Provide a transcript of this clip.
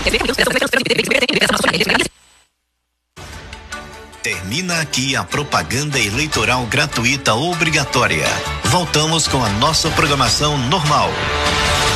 Termina aqui a propaganda eleitoral gratuita obrigatória. Voltamos com a nossa programação normal.